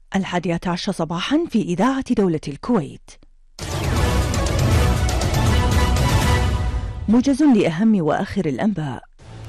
11 صباحا في إذاعة دولة الكويت. موجز لأهم وآخر الأنباء.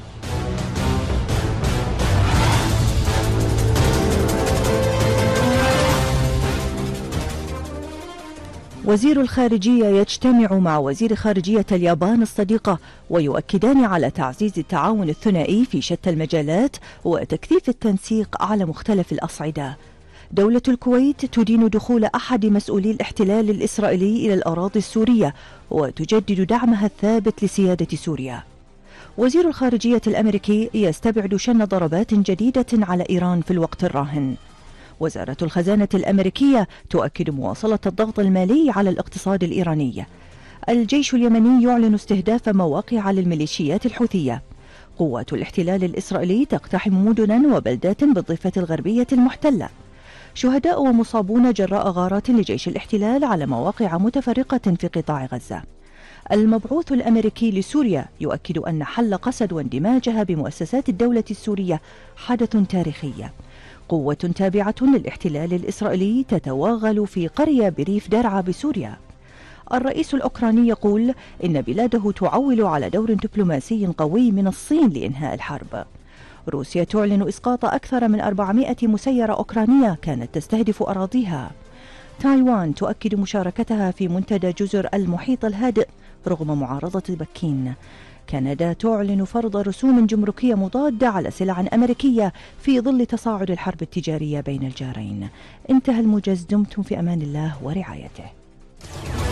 وزير الخارجية يجتمع مع وزير خارجية اليابان الصديقة ويؤكدان على تعزيز التعاون الثنائي في شتى المجالات وتكثيف التنسيق على مختلف الأصعدة. دولة الكويت تدين دخول أحد مسؤولي الاحتلال الإسرائيلي إلى الأراضي السورية وتجدد دعمها الثابت لسيادة سوريا. وزير الخارجية الأمريكي يستبعد شن ضربات جديدة على إيران في الوقت الراهن. وزارة الخزانة الأمريكية تؤكد مواصلة الضغط المالي على الاقتصاد الإيراني. الجيش اليمني يعلن استهداف مواقع للميليشيات الحوثية. قوات الاحتلال الإسرائيلي تقتحم مدنا وبلدات بالضفة الغربية المحتلة. شهداء ومصابون جراء غارات لجيش الاحتلال على مواقع متفرقة في قطاع غزة. المبعوث الأمريكي لسوريا يؤكد أن حل قسد واندماجها بمؤسسات الدولة السورية حدث تاريخي. قوة تابعة للاحتلال الإسرائيلي تتوغل في قرية بريف درعا بسوريا. الرئيس الأوكراني يقول إن بلاده تعول على دور دبلوماسي قوي من الصين لإنهاء الحرب. روسيا تعلن إسقاط أكثر من 400 مسيرة أوكرانية كانت تستهدف أراضيها. تايوان تؤكد مشاركتها في منتدى جزر المحيط الهادئ رغم معارضة بكين. كندا تعلن فرض رسوم جمركية مضادة على سلع أمريكية في ظل تصاعد الحرب التجارية بين الجارين. انتهى الموجز، دمتم في أمان الله ورعايته.